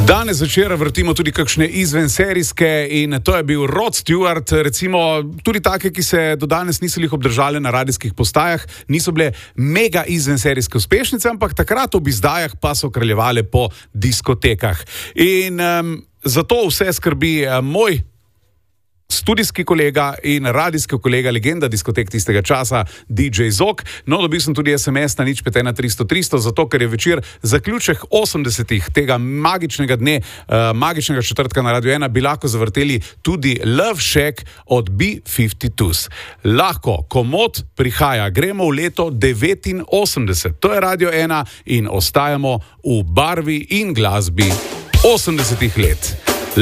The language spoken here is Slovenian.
Danes večer vrtimo tudi kakšne izvenserijske in to je bil Rod Stewart, recimo tudi take, ki se do danes niso jih obdržale na radijskih postajah, niso bile mega izvenserijske uspešnice, ampak takrat ob izdajah pa so kraljevale po diskotekah. In zato vse skrbi moj studijski kolega in radijski kolega, legenda diskotek tistega časa, DJ Zok. No, dobil sem tudi SMS na 051 zato ker je večer zaključek 80-ih tega magičnega dne, magičnega četrtka na Radio 1, bi lahko zavrteli tudi Love Shack od B-52s. Lahko, komod prihaja, gremo v leto 89. To je Radio 1 in ostajamo v barvi in glasbi 80-ih let.